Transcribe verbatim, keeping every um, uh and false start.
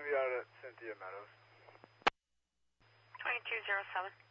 be out at Cynthia Meadows. twenty-two oh seven.